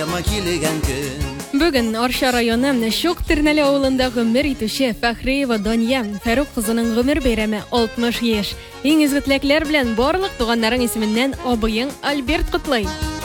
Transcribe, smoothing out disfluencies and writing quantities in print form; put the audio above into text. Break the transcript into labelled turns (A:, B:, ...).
A: Бүген Арча районы Шок Тирнәле авылында гомер итүче Фәхриева Дания Фәрук кызының гомер бәйрәме 60 яшь. Иң изге теләкләр белән барлык туганнарың исеменнән абыең Альберт котлый.